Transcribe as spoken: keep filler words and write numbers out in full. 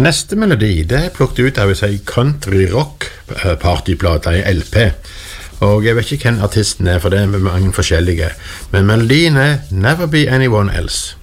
Neste melodi, det er plukket ut av en country rock partyplate, en L P. Og jeg vet ikke hvem artisten er, for det er mange forskjellige. Men melodien er Never Be Anyone Else.